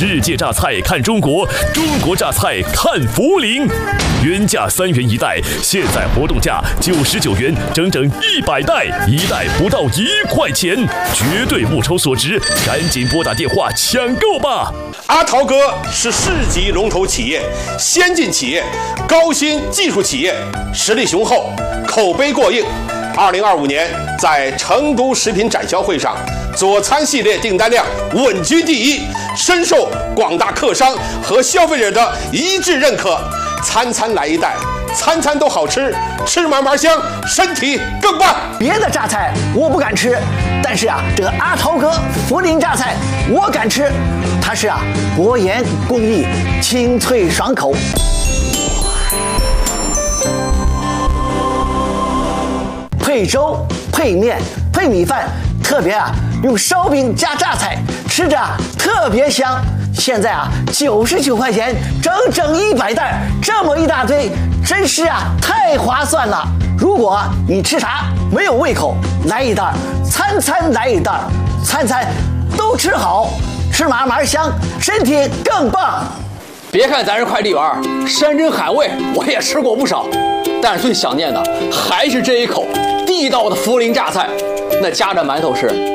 世界榨菜看中国，中国榨菜看涪陵。原价3元一袋，现在活动价99元，整整100袋，一袋不到1块钱，绝对物超所值，赶紧拨打电话抢购吧！ 阿陶哥是市级龙头企业、先进企业、高新技术企业，实力雄厚，口碑过硬。2025年在成都食品展销会上，佐餐系列订单量稳居第一，深受广大客商和消费者的一致认可。餐餐来一袋，餐餐都好吃，吃嘛嘛香，身体更棒。 别的榨菜我不敢吃，但是这个阿陶哥涪陵榨菜我敢吃，它是薄盐工艺，清脆爽口。配粥、配面、配米饭，特别用烧饼加榨菜，吃着特别香。现在99块钱，整整100袋，这么一大堆，真是太划算了。如果你吃啥没有胃口，来一袋，餐餐来一袋，餐餐都吃好，吃嘛嘛香，身体更棒。 别看咱是快递员，山珍海味我也吃过不少，但是最想念的还是这一口地道的涪陵榨菜，那夹着馒头吃。